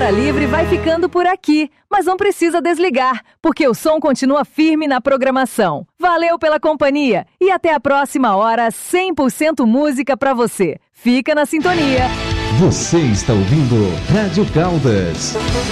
Hora Livre vai ficando por aqui, mas não precisa desligar, porque o som continua firme na programação. Valeu pela companhia e até a próxima hora, 100% música pra você. Fica na sintonia. Você está ouvindo Rádio Caldas.